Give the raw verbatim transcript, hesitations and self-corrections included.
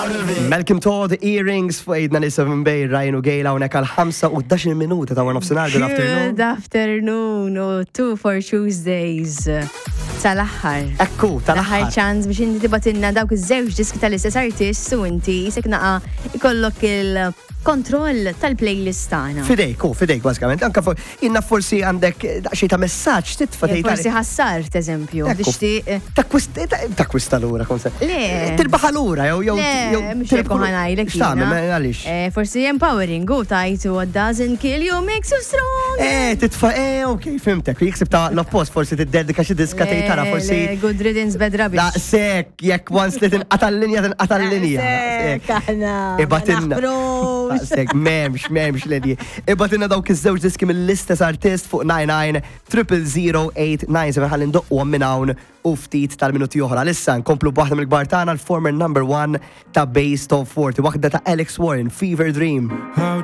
Malcolm Todd, Earrings, fuqajdna li seven Bay, Ryan u Gejla unek għal-ħamsa u daċin minuta ta' One of Sinar, good afternoon. Good afternoon, u two for Tuesdays. Tal-aħħar. Ekku, tal-aħħar. Tal-aħħar ċans biex inti tibatinna dawk iż-żewġ diski tal-istess artist u inti jisek naqa ikollok il-kontroll tal-playlist tagħna. Fidejk, u fidejk, bażikament. Anka inna forsi għandek daqsxejn ta' messaġġ titfa' tgħid. Forsi ħassart, eżempju, tixtieq. Ta' kwista lura konse. Le. Tirbaħ lura jew jew jew mhux hekk ħanajlek. X'tagħmel għaliex? Forsi empowering u tajtu what doesn't kill you makes you strong. Eh, titfa' eh, okej, fimtek. Jiksib ta' l-oppost forsi tiddedika xi diska tgħid tara forsi. Good riddance, bad rubbish. La sekk, jekk once li tinqata' l-linja tinqata' l-linja. Sekk aħna. Ibatinna. Sekk, memx, memx l-linji. Ibatinna dawk iż-żewġ diski mill-istess artist fuq nine nine triple zero eight nine seven ħalli ndoqqhom minn hawn u ftit tal-minuti oħra. Lissa nkomplu b'waħda mill-kbar tagħna l-former number one ta' Base Top forty, waħda ta' Alex Warren, Fever Dream.